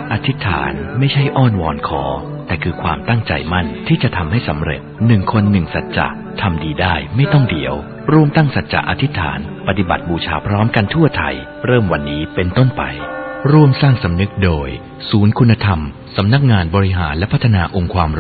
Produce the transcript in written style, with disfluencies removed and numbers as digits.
อธิษฐานไม่ใช่อ้อนวอนขอแต่คือความตั้งใจมั่นที่จะทำให้สำเร็จ1 คน1สัจจะทำดีได้ไม่ต้องเดี๋ยวร่วมตั้งสัจจะอธิษฐานปฏิบัติบูชาพร้อมกันทั่วไทยเริ่มวันนี้เป็นต้นไปร่วมสร้างสำนึกโดยศูนย์คุณธรรมสำนักงานบริหารและพัฒนาองค์ความ